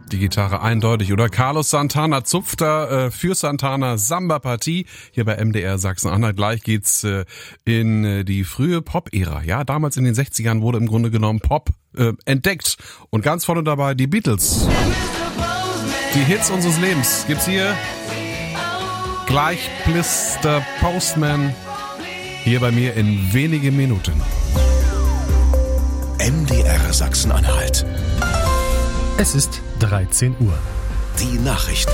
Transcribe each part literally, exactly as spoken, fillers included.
Die Gitarre eindeutig. Oder Carlos Santana zupft da äh, für Santana Samba-Partie hier bei M D R Sachsen-Anhalt. Gleich geht's äh, in äh, die frühe Pop-Ära. Ja, damals in den sechzigern wurde im Grunde genommen Pop äh, entdeckt. Und ganz vorne dabei die Beatles. Die Hits unseres Lebens gibt's hier. Gleich Mister Postman hier bei mir in wenigen Minuten. M D R Sachsen-Anhalt. Es ist dreizehn Uhr. Die Nachrichten.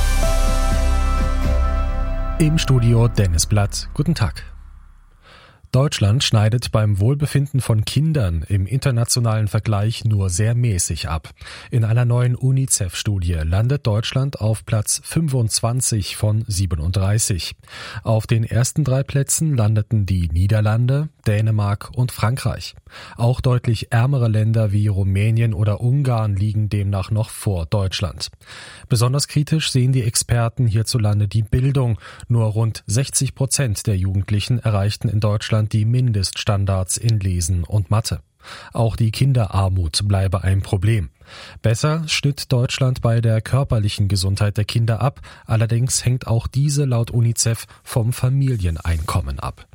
Im Studio Dennis Blatt. Guten Tag. Deutschland schneidet beim Wohlbefinden von Kindern im internationalen Vergleich nur sehr mäßig ab. In einer neuen UNICEF-Studie landet Deutschland auf Platz fünfundzwanzig von siebenunddreißig. Auf den ersten drei Plätzen landeten die Niederlande, Dänemark und Frankreich. Auch deutlich ärmere Länder wie Rumänien oder Ungarn liegen demnach noch vor Deutschland. Besonders kritisch sehen die Experten hierzulande die Bildung. Nur rund sechzig Prozent der Jugendlichen erreichten in Deutschland die Mindeststandards in Lesen und Mathe. Auch die Kinderarmut bleibe ein Problem. Besser schnitt Deutschland bei der körperlichen Gesundheit der Kinder ab, allerdings hängt auch diese laut UNICEF vom Familieneinkommen ab.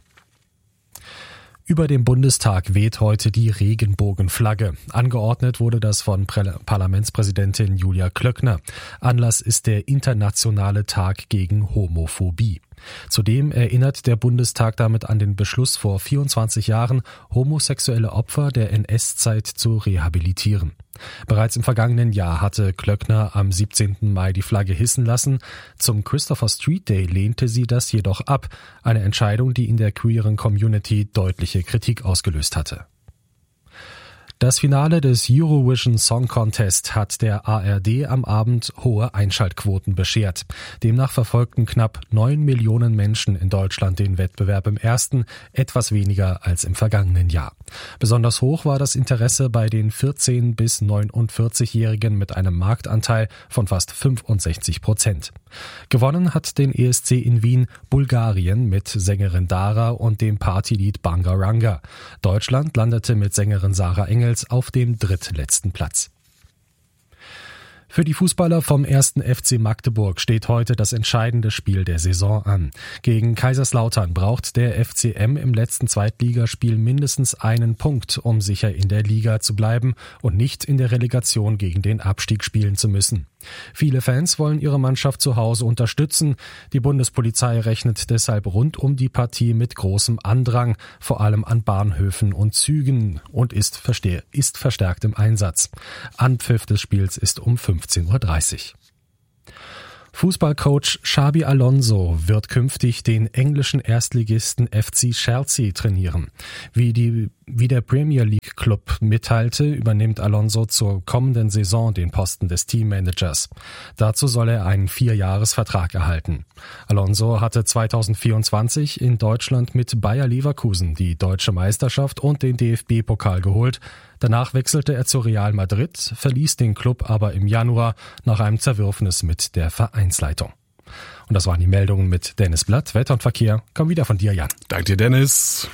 Über dem Bundestag weht heute die Regenbogenflagge. Angeordnet wurde das von Prä- Parlamentspräsidentin Julia Klöckner. Anlass ist der Internationale Tag gegen Homophobie. Zudem erinnert der Bundestag damit an den Beschluss vor vierundzwanzig Jahren, homosexuelle Opfer der N S-Zeit zu rehabilitieren. Bereits im vergangenen Jahr hatte Klöckner am siebzehnten Mai die Flagge hissen lassen. Zum Christopher Street Day lehnte sie das jedoch ab, eine Entscheidung, die in der queeren Community deutliche Kritik ausgelöst hatte. Das Finale des Eurovision Song Contest hat der A R D am Abend hohe Einschaltquoten beschert. Demnach verfolgten knapp neun Millionen Menschen in Deutschland den Wettbewerb im ersten, etwas weniger als im vergangenen Jahr. Besonders hoch war das Interesse bei den vierzehn- bis neunundvierzigjährigen mit einem Marktanteil von fast fünfundsechzig Prozent. Gewonnen hat den E S C in Wien Bulgarien mit Sängerin Dara und dem Partylied Bangaranga. Deutschland landete mit Sängerin Sarah Engels auf dem drittletzten Platz. Für die Fußballer vom ersten F C Magdeburg steht heute das entscheidende Spiel der Saison an. Gegen Kaiserslautern braucht der F C M im letzten Zweitligaspiel mindestens einen Punkt, um sicher in der Liga zu bleiben und nicht in der Relegation gegen den Abstieg spielen zu müssen. Viele Fans wollen ihre Mannschaft zu Hause unterstützen. Die Bundespolizei rechnet deshalb rund um die Partie mit großem Andrang, vor allem an Bahnhöfen und Zügen, und ist, verste- ist verstärkt im Einsatz. Anpfiff des Spiels ist um fünfzehn Uhr dreißig. Fußballcoach Xabi Alonso wird künftig den englischen Erstligisten F C Chelsea trainieren. Wie die Wie der Premier League Club mitteilte, übernimmt Alonso zur kommenden Saison den Posten des Teammanagers. Dazu soll er einen Vierjahresvertrag erhalten. Alonso hatte zweitausendvierundzwanzig in Deutschland mit Bayer Leverkusen die deutsche Meisterschaft und den D F B-Pokal geholt. Danach wechselte er zu Real Madrid, verließ den Club aber im Januar nach einem Zerwürfnis mit der Vereinsleitung. Und das waren die Meldungen mit Dennis Blatt. Wetter und Verkehr kommen wieder von dir, Jan. Danke dir, Dennis.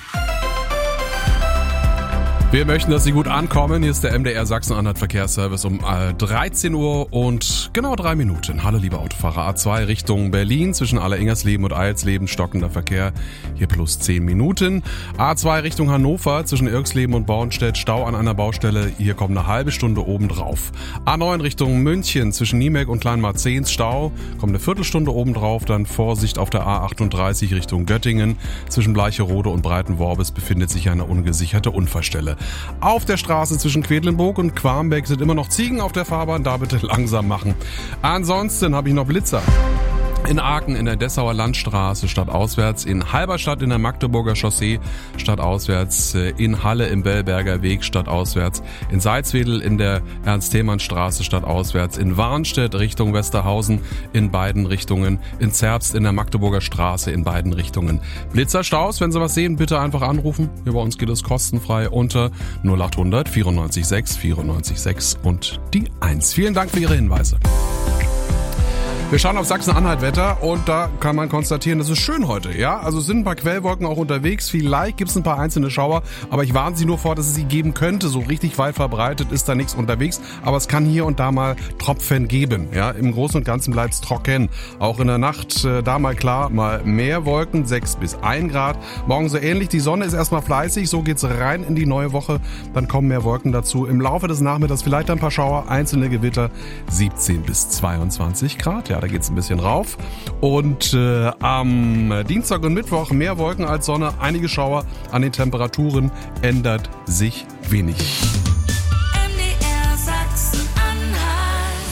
Wir möchten, dass Sie gut ankommen. Hier ist der M D R Sachsen-Anhalt Verkehrsservice um dreizehn Uhr und genau drei Minuten. Hallo, liebe Autofahrer. A zwei Richtung Berlin zwischen Aller-Ingersleben und Eilsleben stockender Verkehr. Hier plus zehn Minuten. A zwei Richtung Hannover zwischen Irksleben und Bornstedt. Stau an einer Baustelle. Hier kommt eine halbe Stunde obendrauf. A neun Richtung München zwischen Niemek und Kleinmarzehns. Stau. Kommt eine Viertelstunde obendrauf. Dann Vorsicht auf der A achtunddreißig Richtung Göttingen. Zwischen Bleicherode und Breitenworbis befindet sich eine ungesicherte Unfallstelle. Auf der Straße zwischen Quedlinburg und Quarmbeck sind immer noch Ziegen auf der Fahrbahn, da bitte langsam machen. Ansonsten habe ich noch Blitzer. In Aachen in der Dessauer Landstraße stadtauswärts, in Halberstadt in der Magdeburger Chaussee stadtauswärts, in Halle im Bellberger Weg stadtauswärts, in Salzwedel in der Ernst-Thälmann-Straße stadtauswärts, in Warnstedt Richtung Westerhausen in beiden Richtungen, in Zerbst in der Magdeburger Straße in beiden Richtungen. Blitzerstaus, wenn Sie was sehen, bitte einfach anrufen. Hier bei uns geht es kostenfrei unter null achthundert vierundneunzig sechs vierundneunzig sechs und die eins. Vielen Dank für Ihre Hinweise. Wir schauen auf Sachsen-Anhalt-Wetter und da kann man konstatieren, das ist schön heute, ja? Also es sind ein paar Quellwolken auch unterwegs, vielleicht gibt es ein paar einzelne Schauer, aber ich warne Sie nur vor, dass es sie geben könnte. So richtig weit verbreitet ist da nichts unterwegs, aber es kann hier und da mal Tropfen geben, ja? Im Großen und Ganzen bleibt es trocken. Auch in der Nacht äh, da mal klar, mal mehr Wolken, sechs bis ein Grad. Morgen so ähnlich, die Sonne ist erstmal fleißig, so geht's rein in die neue Woche, dann kommen mehr Wolken dazu. Im Laufe des Nachmittags vielleicht ein paar Schauer, einzelne Gewitter, siebzehn bis zweiundzwanzig Grad, ja? Da geht's ein bisschen rauf. Und äh, am Dienstag und Mittwoch mehr Wolken als Sonne, einige Schauer. An den Temperaturen ändert sich wenig. M D R Sachsen-Anhalt.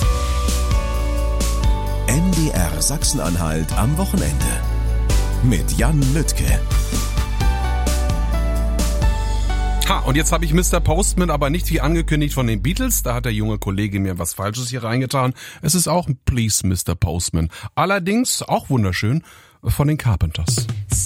M D R Sachsen-Anhalt am Wochenende. Mit Jan Lüttke. Ha, und jetzt habe ich Mister Postman, aber nicht wie angekündigt von den Beatles. Da hat der junge Kollege mir was Falsches hier reingetan. Es ist auch Please, Mister Postman. Allerdings auch wunderschön von den Carpenters.